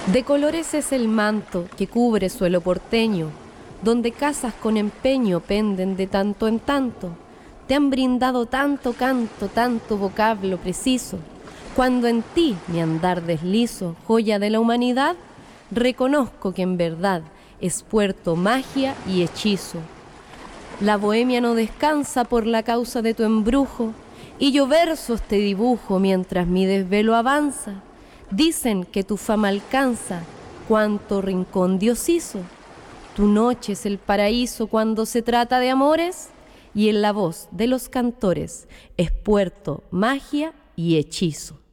De colores es el manto que cubre suelo porteño, donde casas con empeño penden de tanto en tanto. Te han brindado tanto canto, tanto vocablo preciso. Cuando en ti mi andar deslizo, joya de la humanidad, reconozco que en verdad es puerto magia y hechizo. La bohemia no descansa por la causa de tu embrujo, y yo versos te dibujo mientras mi desvelo avanza. Dicen que tu fama alcanza cuanto rincón Dios hizo. Tu noche es el paraíso cuando se trata de amores, y en la voz de los cantores es puerto, magia y hechizo.